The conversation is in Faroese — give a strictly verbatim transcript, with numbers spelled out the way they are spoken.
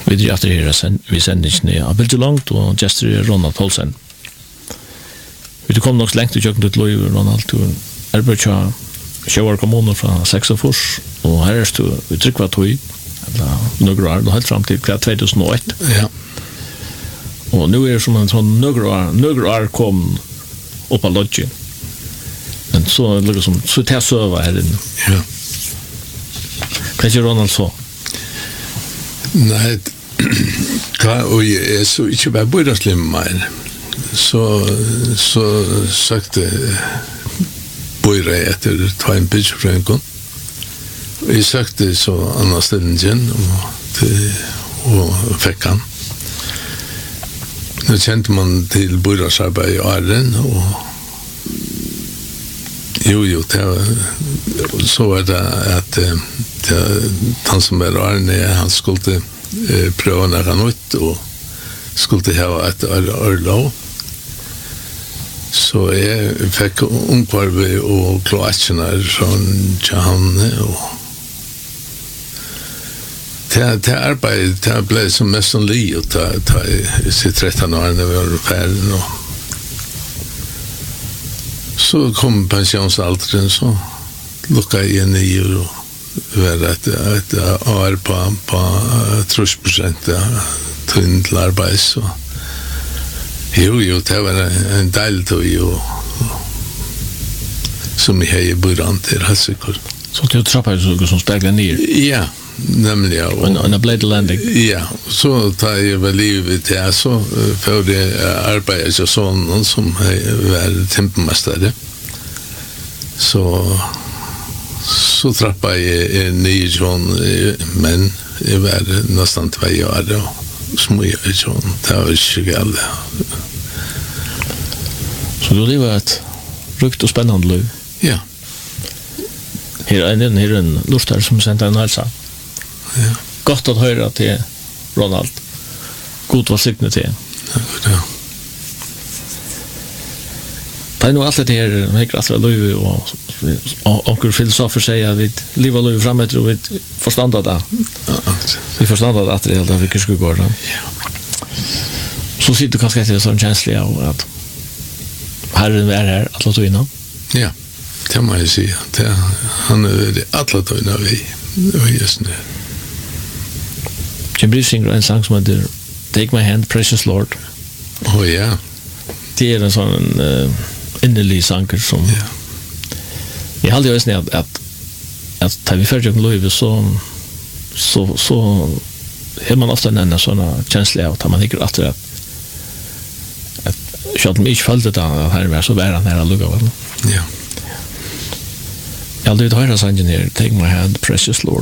Vi drar efter här vi sänder inte ner. Bill långt och gesture Ronald Paulsen. Vi kom nog längt ut jag till Louis Ronald och Alberta shower kommunen från Sexofors och här är det vi trycker vad tog eller några år då helt fram till tjugohundraett. Ja. Och nu är det som en sån några år några år kom upp på lodgen. Men så liksom så tar server här inne. Ja. Kanske Ronald så. Nej, klar, och jag så inte bara borde slim mig. Så så sökte borde efter ta en pitch från. Jag sökte så andra ställen och det och fick han. Nu kände man till bordarbete i Arden och jo, jo, det så är det att det, han som är Arne, han skulle eh, pröva när han ut och skulle ha ett örlov. Så jag fick omkvarve och kloakerna från Johanne och det, det arbetet det blev som mest som li och ta, ta i sitt tretton år när vi var färdiga och så kom pensionsaldern så lukkade jag in i och var ett, ett år på, på tre procent tunn till arbete så jo, jo, det var en del tog och som jag hade början till Hassekor. Så till trappar som speglar ner? Ja, nämligen. Och en blade landing? Ja, så tar jag väl livet till så för det arbetet och sån som var tempmästare. Så så trappar jag ner från men jag var nästan två år då. Små jag sån. Det var tjugoett. Så då det var ett rukt och spännande liv? Ja. Här är en, här är en lustar som sänder en hälsa. Ja. Gott att höra till Ronald. God var signet till. Ja. Det är nog allt det här med kraftiga liv och onkel filosofer säger att vi lever liv framåt och vi förstår det. Vi förstår att det är det vi skulle gå. Ja. Så sitter kanske till sån känsla av att Herren är här alla tog Ja, det må jag säga. Det, han är det alla tog innan vi. Det var just nu. Jim Bruce synger en sång som heter Take My Hand, Precious Lord. Åh oh, ja. Det är en sån uh, innerlig sånger som ja. Jag hade ju visst att att att tar vi för jag liv så så så har man ofta en sån känsla av att man inte att att jag hade mycket följt det här var så väl när jag luggade. Ja. Jag hade ju hört sången här Take My Hand, Precious Lord.